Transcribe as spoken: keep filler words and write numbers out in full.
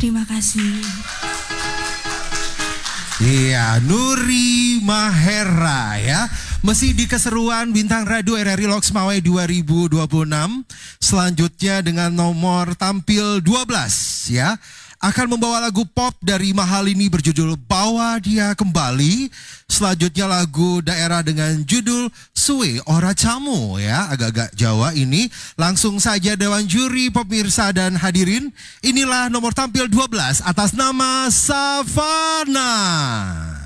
Terima kasih. Iya, Nuri Mahera ya. Masih di keseruan Bintang Radio R R I Loks Mawai dua ribu dua puluh enam. Selanjutnya dengan nomor tampil dua belas ya. Akan membawa lagu pop dari Mahalini berjudul Bawa Dia Kembali. Selanjutnya lagu daerah dengan judul Suwe Ora Camu ya. Agak-agak Jawa ini. Langsung saja Dewan Juri, pemirsa dan hadirin. Inilah nomor tampil dua belas atas nama Savana.